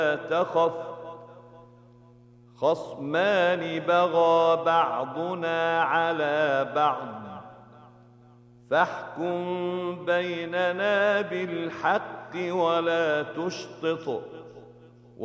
تخف خصمان بغى بعضنا على بعض فاحكم بيننا بالحق ولا تشطط